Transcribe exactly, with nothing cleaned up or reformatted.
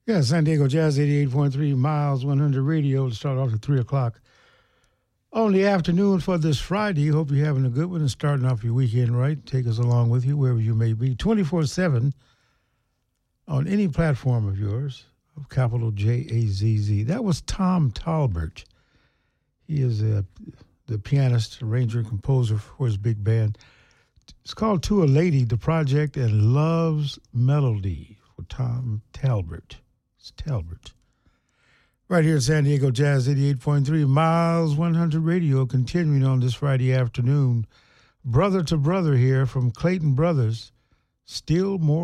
Yeah, San Diego Jazz eighty-eight point three Miles one hundred Radio to start off at three o'clock on the afternoon for this Friday. Hope you're having a good one and starting off your weekend right. Take us along with you wherever you may be. twenty-four seven on any platform of yours, of capital J A Z Z. That was Tom Talbert. He is a, the pianist, arranger, and composer for his big band. It's called To a Lady, the project, and Love's Melody for Tom Talbert. It's Talbert. Right here in San Diego Jazz eighty-eight point three Miles one hundred Radio, continuing on this Friday afternoon. Brother to brother here from Clayton Brothers, Still More